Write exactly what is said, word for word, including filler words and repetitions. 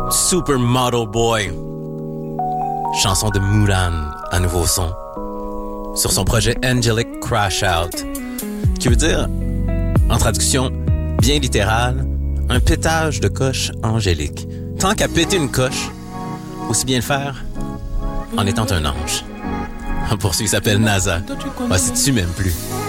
Supermodel Boy. Chanson de Mulan à nouveau son. Sur son projet Angelic Crash Out. Qui veut dire, en traduction bien littérale, un pétage de coche angélique. Tant qu'à péter une coche, aussi bien le faire en étant un ange. Pour ceux qui s'appellent NASA. Ah, si tu m'aimes plus.